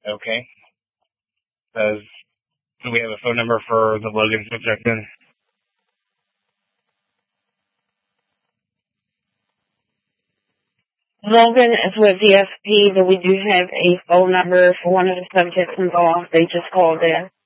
Okay. Do we have a phone number for the Logan subject? Logan is with VSP, but we do have a phone number for one of the subjects involved. They just called in.